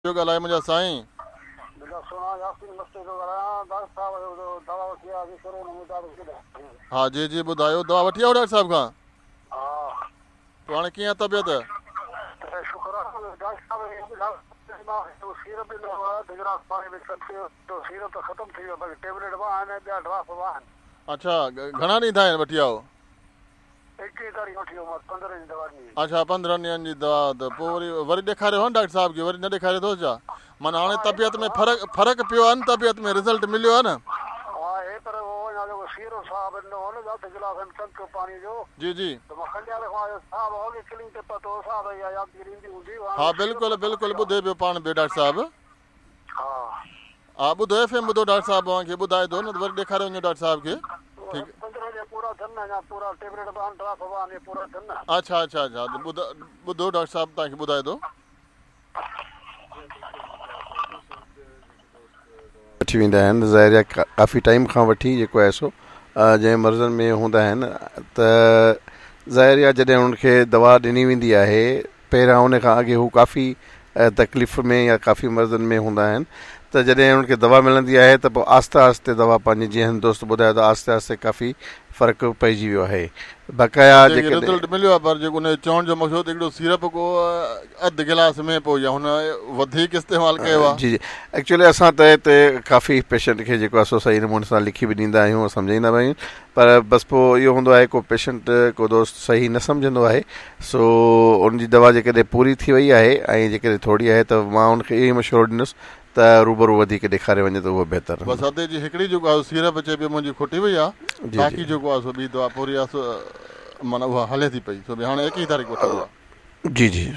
जो ॻाल्हाए मुंहिंजा साईं। हा जी जी ॿुधायो, दवा वठी आयो डॉक्टर साहब खां? पोइ हाणे कीअं तबियत? अच्छा, घणा ॾींहं थिया आहिनि वठी आयो? अच्छा, 15 ॾींहंनि जी दवा। त पोइ वरी ॾेखारियो न डॉक्टर साहब खे, वरी न ॾेखारे थो छा? माना हाणे तबियत में फ़र्क़ु पियो आहे न, तबियत में रिज़ल्ट मिलियो आहे न? जी जी हा बिल्कुलु बिल्कुलु ॿुधे पियो पाण बि डॉक्टर साहब। हा ॿुधो एफ एम ॿुधो डॉक्टर साहब तव्हांखे ॿुधाए थो न, वरी ॾेखारे वञो डॉक्टर साहब खे। ठीकु। अच्छा अच्छा अच्छा, ॿुधो डॉक्टर साहब तव्हांखे ॿुधाए थो। वठी वेंदा आहिनि ज़ाहिर काफ़ी टाइम खां वठी जेको आहे सो जंहिं मर्ज़नि में हूंदा आहिनि त ज़ाहिर आहे जॾहिं उनखे दवा ॾिनी वेंदी आहे पहिरियां उन खां अॻे हू काफ़ी तकलीफ़ में या काफ़ी मर्ज़नि में हूंदा आहिनि, त जॾहिं उनखे दवा मिलंदी आहे त पोइ आहिस्ते आहिस्ते दवा पंहिंजी, जीअं हिन दोस्त ॿुधायो त आहिस्ते आहिस्ते काफ़ी फ़र्क़ु पइजी वियो आहे। बक़ाया रिज़ल्ट मिलियो आहे, पर जेको उन चवण जो मक़सदु हिकिड़ो सीरप को अधु गिलास में पोइ या हुन वधीक इस्तेमालु कयो आहे। जी जी, एक्चुअली असां त हिते काफ़ी पेशेंट खे जेको आहे सो सही नमूने सां लिखी बि ॾींदा आहियूं, सम्झाईंदा बि आहियूं, पर बसि पोइ इहो हूंदो आहे को पेशेंट को दोस्त सही न सम्झंदो आहे, सो उनजी दवा जेकॾहिं पूरी थी वई आहे ऐं जेकॾहिं थोरी आहे त मां उनखे इहो ई मशवरो ॾींदुसि त रूबरू वधीक ॾेखारे वञे त उहो बहितरु। बसि अधे जी हिकिड़ी जेको आहे सीरप अचे पियो मुंहिंजी खुटी वई आहे, बाक़ी जेको आहे सो ॿी दवा पूरी आहे, सो माना उहा हले थी पई, सो हाणे 21 तारीख़ वठी आहे। जी जी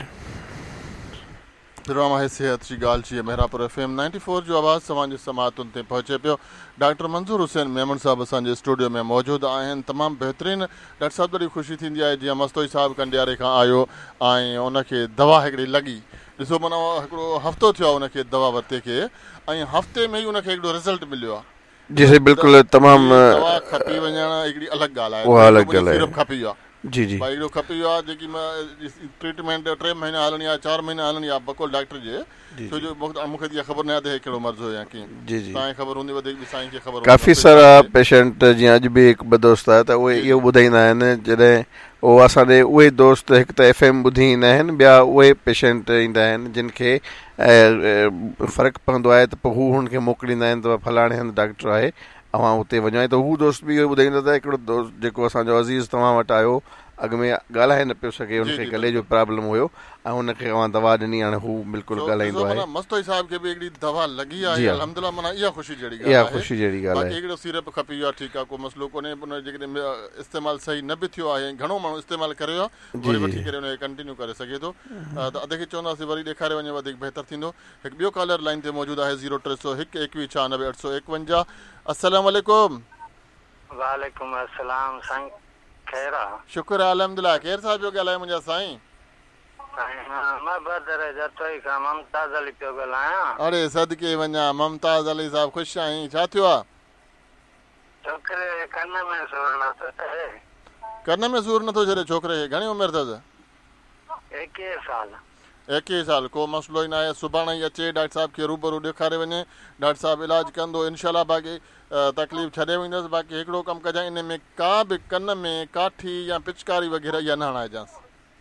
फिर आहे सिहत जी ॻाल्हि जी मेहरापुर FM 94 जो आवाज़ तव्हांजे समातुनि ते पहुचे पियो। डॉक्टर मंज़ूर हुसैन मेमन साहब असांजे स्टूडियो में मौजूदु आहिनि। तमामु बहितरीनु डॉक्टर साहब, ॾाढी ख़ुशी थींदी आहे जीअं मस्तोई साहिबु कंडियारे खां आयो ऐं उनखे दवा हिकिड़ी लॻी। ॾिसो माना हिकिड़ो हफ़्तो थियो आहे उनखे दवा वरिते खे, ऐं हफ़्ते में ई उनखे हिकिड़ो रिज़ल्ट मिलियो आहे। जी जी बिल्कुलु तमामु दवा खपी वञण हिकिड़ी अलॻि ॻाल्हि आहे, सिरप खपी आहे। जी जी भाई एॾो खपी वियो आहे, जेकी ट्रीटमेंट 3 महीना हलणी आहे, 4 महीना हलणी आहे बकोल डॉक्टर जे, छो जो मूंखे इहा ख़बर न आहे कहिड़ो मर्ज़ हो या कीअं। जी जी तव्हांखे ख़बर हूंदी वधीक बि, साईं खे ख़बर हूंदी। काफ़ी सारा पेशेंट जीअं अॼु बि हिकु ॿ दोस्त आहे त उहे इहो ॿुधाईंदा आहिनि, जॾहिं उहो असांजे उहे दोस्त हिकु त FM ॿुधी ईंदा आहिनि, ॿिया उहे पेशेंट ईंदा आहिनि जिन खे फ़र्क़ु पवंदो आहे त पोइ हू हुनखे मोकिलींदा आहिनि त फलाणे हंधि डॉक्टर आहे अवां हुते वञो, ऐं त हू दोस्त बि इहो ॿुधाईंदो त हिकिड़ो दोस्त जेको असांजो अज़ीज़ तव्हां वटि आयो, अॻु में ॻाल्हाए न पियो सघे, हुनखे गले जो प्रॉब्लम हुयो ऐं हुनखे अवां दवा ॾिनी, हाणे हू बिल्कुलु ॻाल्हाईंदो आहे। मस्तोई साहिब खे बि हिकिड़ी दवा लॻी आहे, अल्हम्दुलिल्लाह, माना इहा ख़ुशी जहिड़ी ॻाल्हि इहा आहे। ख़ुशी जहिड़ी ॻाल्हि आहे। हिकिड़ो सीरप खपी वियो आहे, ठीकु आहे, को मसइलो कोन्हे। उन जेकॾहिं इस्तेमालु सही न बि थियो आहे, घणो माण्हू इस्तेमालु करे वियो आहे, वरी वठी करे उनखे कंटिन्यू करे सघे थो, त अधु खे चवंदासीं वरी ॾेखारे वञे वधीक बहितरु थींदो। हिकु ॿियो कॉलर लाइन ते मौजूदु आहे 0301 21 96 851। अस्सलाम वालेकुम। वालेकुम अस्सलाम साईं, ख़ैर आहे? शुक्र आहे अल्हम्दुलिल्लाह। केरु साहिब पियो ॻाल्हाए मुंहिंजा साईं? मां बदर जतोई खां मुमताज़ अली पियो ॻाल्हायां। अड़े सदके वञा मुमताज़ अली साहिब, ख़ुशि आहीं? छा थियो आहे? छोकिरे कन में सूर नथो थिए। कन में सूर नथो छॾे छोकिरे खे? घणी उमिरि अथसि? 21 साल। 21 साल। को मसइलो ई न आहे, सुभाणे ई अचे डॉक्टर साहब खे रूबरू ॾेखारे वञे, डॉक्टर साहब इलाजु कंदो इंशाल्लाह। बाक़ी तकलीफ़ छॾे वेंदसि। बाक़ी हिकिड़ो कमु कजांइ, इन में का बि कन में काठी या पिचकारी वग़ैरह इहा न हणाइजांसि।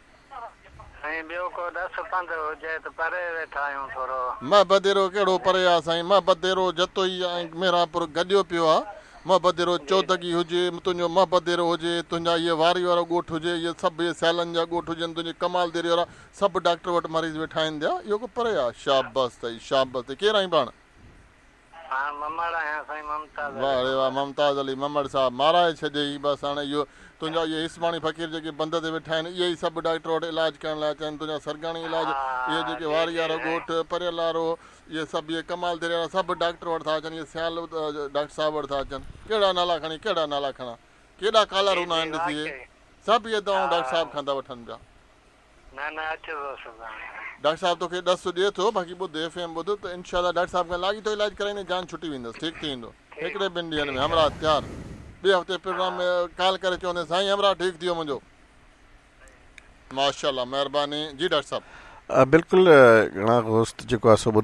साईं ॿियो को 10-15 हुजे त परे वेठा आहियूं थोरो। मां बदेरो कहिड़ो परे आहे साईं? मां बदेरो जतोई ऐं मेरापुर गॾियो पियो आहे। मां बदेरो चौदगी हुजे, तुंहिंजो मां बदेरो हुजे, तुंहिंजा इहे वारी वारो ॻोठु हुजे, इहे सभु इहे सैलनि जा ॻोठ हुजनि, तुंहिंजे कमाल देरी वारा सभु डॉक्टर वटि मरीज़ वेठा आहिनि पिया। इहो को परे आहे? शाबाश अथई, शाबाश अथई। केरु आई पाण? वाह रे वाह, मुमताज़ अली ममड़ साहब माराए छॾियई। बसि हाणे इहो तुंहिंजा इहे इस्माणी फ़क़ीर जेके बंद ते वेठा आहिनि, इहे ई सभु डॉक्टर वटि इलाजु करण लाइ अचनि। तुंहिंजा सरगाणी इलाज, इहे जेके वारी वारो ॻोठु, परियल वारो, इहे सभु इहे कमाल देरी वारा सभु डॉक्टर वटि था अचनि। इहे सियाल डॉक्टर साहब वटि था अचनि। कहिड़ा नाला खणी, कहिड़ा नाला खणा, केॾा कॉलर हूंदा आहिनि ॾिसी। इहे सभु इहे दवाऊं डॉक्टर साहब खां था वठनि पिया। डॉक्टर साहब तोखे ॾस ॾिए थो, बाक़ी ॿुध FM ॿुध, त इनशाला डॉक्टर साहब खां लागी तो इलाजु कराईंदे, जान छुटी वेंदसि, ठीकु थी वेंदो हिकिड़े 2 ॾींहंनि में। हमरा तयारु। ॿिए हफ़्ते प्रोग्राम में कॉल करे चवंदे साईं हमरा ठीकु थियो मुंहिंजो। माशाल्लाह, महिरबानी। जी डॉक्टर साहब। बिल्कुलु घणा दोस्त जेको आहे सो